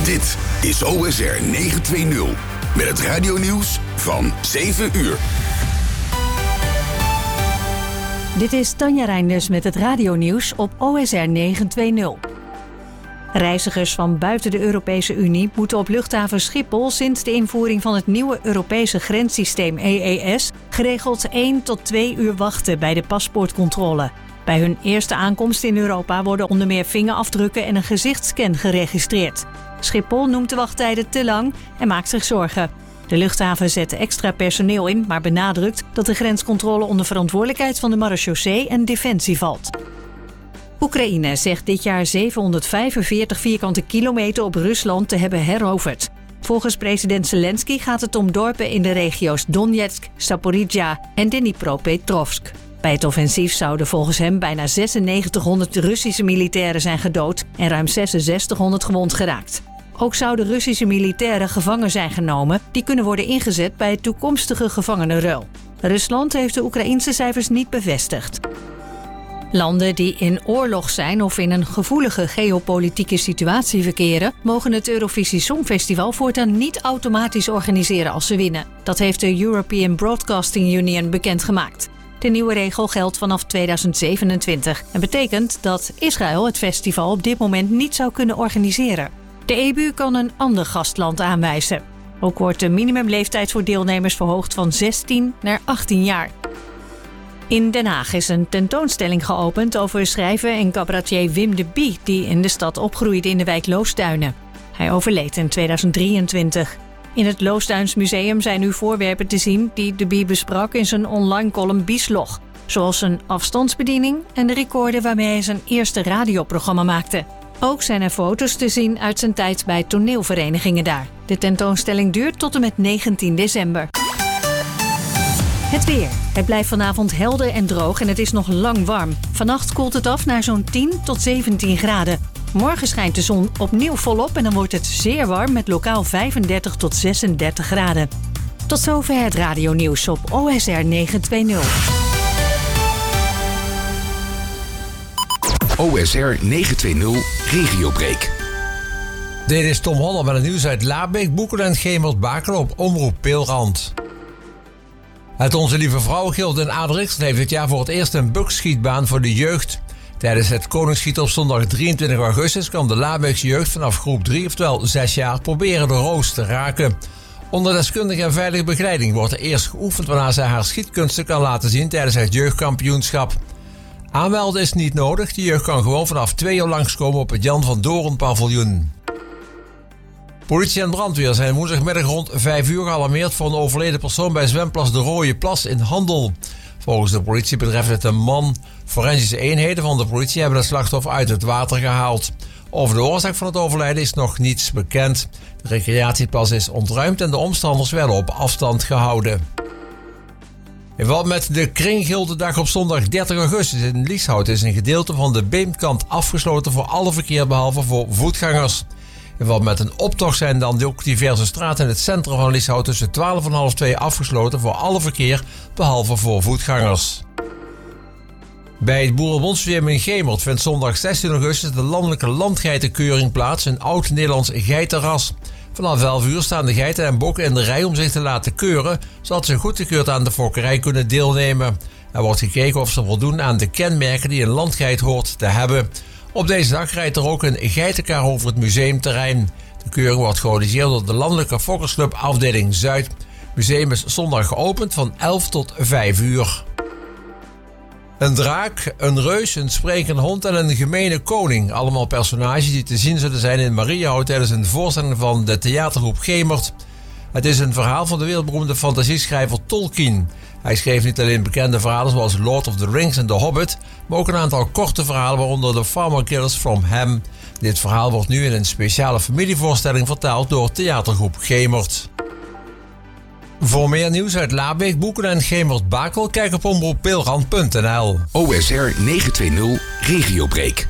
Dit is OSR 920 met het radionieuws van 7 uur. Dit is Tanja Reinders met het radionieuws op OSR 920. Reizigers van buiten de Europese Unie moeten op luchthaven Schiphol sinds de invoering van het nieuwe Europese grenssysteem EES geregeld 1 tot 2 uur wachten bij de paspoortcontrole. Bij hun eerste aankomst in Europa worden onder meer vingerafdrukken en een gezichtsscan geregistreerd. Schiphol noemt de wachttijden te lang en maakt zich zorgen. De luchthaven zet extra personeel in, maar benadrukt dat de grenscontrole onder verantwoordelijkheid van de marechaussee en Defensie valt. Oekraïne zegt dit jaar 745 vierkante kilometer op Rusland te hebben heroverd. Volgens president Zelensky gaat het om dorpen in de regio's Donetsk, Zaporizhzhia en Dnipropetrovsk. Bij het offensief zouden volgens hem bijna 9600 Russische militairen zijn gedood en ruim 6600 gewond geraakt. Ook zouden Russische militairen gevangen zijn genomen die kunnen worden ingezet bij het toekomstige gevangenenruil. Rusland heeft de Oekraïense cijfers niet bevestigd. Landen die in oorlog zijn of in een gevoelige geopolitieke situatie verkeren, mogen het Eurovisie Songfestival voortaan niet automatisch organiseren als ze winnen. Dat heeft de European Broadcasting Union bekendgemaakt. De nieuwe regel geldt vanaf 2027 en betekent dat Israël het festival op dit moment niet zou kunnen organiseren. De EU kan een ander gastland aanwijzen. Ook wordt de minimumleeftijd voor deelnemers verhoogd van 16 naar 18 jaar. In Den Haag is een tentoonstelling geopend over schrijver en cabaretier Wim de Bie, die in de stad opgroeide in de wijk Loosduinen. Hij overleed in 2023. In het Loosduinsmuseum zijn nu voorwerpen te zien die de Bie besprak in zijn online column Bieslog, zoals een afstandsbediening en de recorder waarmee hij zijn eerste radioprogramma maakte. Ook zijn er foto's te zien uit zijn tijd bij toneelverenigingen daar. De tentoonstelling duurt tot en met 19 december. Het weer. Het blijft vanavond helder en droog en het is nog lang warm. Vannacht koelt het af naar zo'n 10 tot 17 graden. Morgen schijnt de zon opnieuw volop en dan wordt het zeer warm met lokaal 35 tot 36 graden. Tot zover het radionieuws op OSR 920. OSR 920 Regiobreak. Dit is Tom Holler met het nieuws uit Labeek, Boekelen en Gemert-Bakel op Omroep Peelrand. Het Onze Lieve Vrouwengild in Aderikst heeft dit jaar voor het eerst een bukschietbaan voor de jeugd. Tijdens het Koningsschieten op zondag 23 augustus kan de Labeekse jeugd vanaf groep 3, oftewel 6 jaar, proberen de roos te raken. Onder deskundige en veilige begeleiding wordt er eerst geoefend waarna zij haar schietkunsten kan laten zien tijdens het jeugdkampioenschap. Aanmelden is niet nodig, de jeugd kan gewoon vanaf 2 uur langskomen op het Jan van Doren paviljoen. Politie en brandweer zijn woensdagmiddag rond 5 uur gealarmeerd voor een overleden persoon bij zwemplas De Rode Plas in Handel. Volgens de politie betreft het een man. Forensische eenheden van de politie hebben het slachtoffer uit het water gehaald. Over de oorzaak van het overlijden is nog niets bekend. De recreatieplas is ontruimd en de omstanders werden op afstand gehouden. In verband met de Kringgildendag op zondag 30 augustus in Lieshout is een gedeelte van de Beemkant afgesloten voor alle verkeer behalve voor voetgangers. In verband met een optocht zijn dan ook diverse straten in het centrum van Lieshout tussen 12 en half 2 afgesloten voor alle verkeer behalve voor voetgangers. Bij het Boerenbondsmuseum in Gemert vindt zondag 16 augustus de landelijke landgeitenkeuring plaats, een oud-Nederlands geitenras. Vanaf 11 uur staan de geiten en bokken in de rij om zich te laten keuren, zodat ze goedgekeurd aan de fokkerij kunnen deelnemen. Er wordt gekeken of ze voldoen aan de kenmerken die een landgeit hoort te hebben. Op deze dag rijdt er ook een geitenkar over het museumterrein. De keuring wordt georganiseerd door de Landelijke Fokkersclub afdeling Zuid. Het museum is zondag geopend van 11 tot 5 uur. Een draak, een reus, een sprekende hond en een gemene koning. Allemaal personages die te zien zullen zijn in Mariahout tijdens een voorstelling van de theatergroep Gemert. Het is een verhaal van de wereldberoemde fantasieschrijver Tolkien. Hij schreef niet alleen bekende verhalen zoals Lord of the Rings en The Hobbit, maar ook een aantal korte verhalen waaronder The Farmer Killers from Ham. Dit verhaal wordt nu in een speciale familievoorstelling vertaald door theatergroep Gemert. Voor meer nieuws uit Labeek, Boekelen en Gemert-Bakel, kijk op omroeppeelrand.nl. OSR 920 Regiobreak.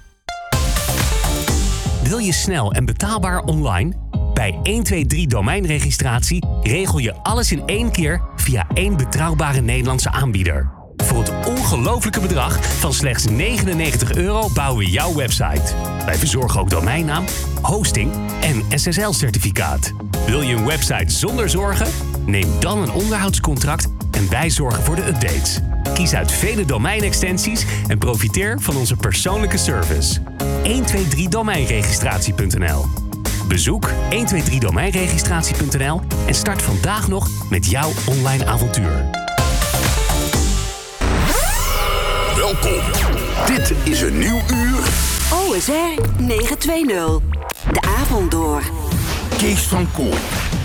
Wil je snel en betaalbaar online? Bij 123 domeinregistratie regel je alles in één keer via één betrouwbare Nederlandse aanbieder. Voor het ongelofelijke bedrag van slechts €99 bouwen we jouw website. Wij verzorgen ook domeinnaam, hosting en SSL-certificaat. Wil je een website zonder zorgen? Neem dan een onderhoudscontract en wij zorgen voor de updates. Kies uit vele domeinextensies en profiteer van onze persoonlijke service. 123domeinregistratie.nl. Bezoek 123domeinregistratie.nl en start vandaag nog met jouw online avontuur. Welkom. Dit is een nieuw uur. OSR 920. De avond door. Kees van Kooi.